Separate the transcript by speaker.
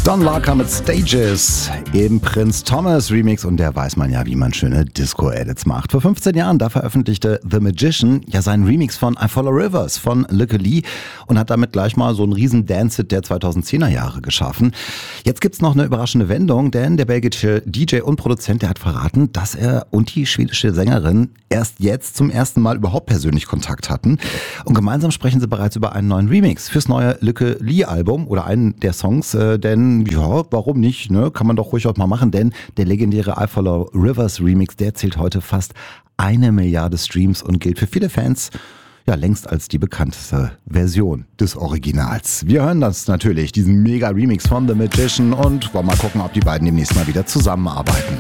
Speaker 1: Don Larker mit Stages im Prinz Thomas Remix und der weiß man ja, wie man schöne Disco-Edits macht. Vor 15 Jahren, da veröffentlichte The Magician ja seinen Remix von I Follow Rivers von Lykke Li und hat damit gleich mal so einen riesen Dance-Hit der 2010er Jahre geschaffen. Jetzt gibt's noch eine überraschende Wendung, denn der belgische DJ und Produzent, der hat verraten, dass er und die schwedische Sängerin erst jetzt zum ersten Mal überhaupt persönlich Kontakt hatten. Und gemeinsam sprechen sie bereits über einen neuen Remix fürs neue Lykke Li-Album oder einen der Songs, denn ja, warum nicht, ne? Kann man doch ruhig auch mal machen, denn der legendäre I Follow Rivers Remix, der zählt heute fast 1 Milliarde Streams und gilt für viele Fans ja längst als die bekannteste Version des Originals. Wir hören das natürlich, diesen Mega-Remix von The Magician und wollen mal gucken, ob die beiden demnächst mal wieder zusammenarbeiten.